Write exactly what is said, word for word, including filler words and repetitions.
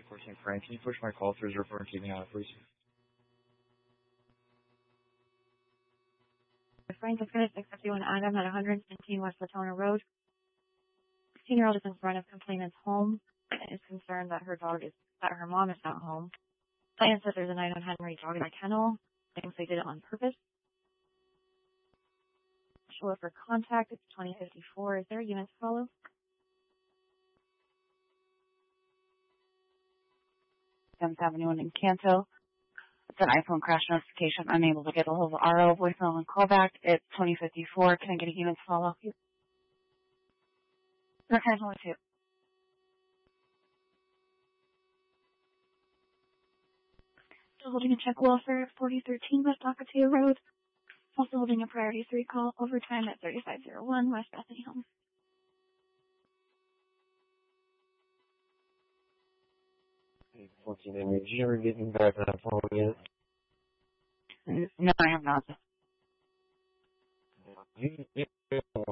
fourteen Frank, can you push my call through zero four and keep me on it, please? Frank is finished six fifty-one Adam at one seventeen West Latona Road. sixteen-year-old is in front of complainant's home and is concerned that her dog is, that her mom is not home. Complainant said there's a nine one Henry dog in the kennel. Thinks they did it on purpose. Show for contact, it's twenty fifty-four. Is there a unit to follow? seven seventy-one in Canto. It's an iPhone crash notification. Unable to get a hold of R O. Voicemail and callback. It's twenty fifty-four. Can I get a unit to follow? No, can I only two? Still holding a check welfare at forty thirteen West Ocotillo Road. Also holding a priority three call overtime at thirty-five oh one West Bethany Home. fourteen Henry, did you ever get me back to that phone yet? No, I have not. You, you,